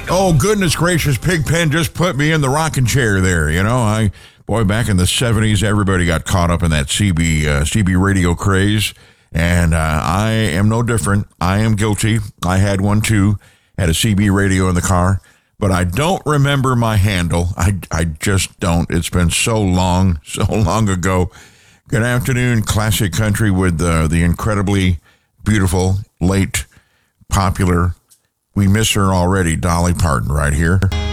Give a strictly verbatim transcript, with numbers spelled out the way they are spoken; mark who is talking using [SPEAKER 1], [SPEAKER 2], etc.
[SPEAKER 1] Oh, goodness gracious, Pigpen just put me in the rocking chair there. You know, I, boy, back in the seventies, everybody got caught up in that C B, uh, C B radio craze. And uh, I am no different. I am guilty. I had one too, had a C B radio in the car. But I don't remember my handle. I, I just don't. It's been so long, so long ago. Good afternoon, Classic Country with uh, the incredibly beautiful, late, popular, we miss her already, Dolly Parton right here.